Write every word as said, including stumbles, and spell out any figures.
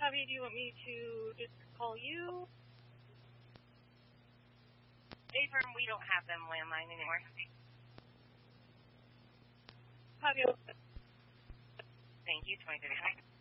Javi, do you want me to just call you? Affirm, we don't have them landline anymore. Javi. Thank you, twenty thirty-five.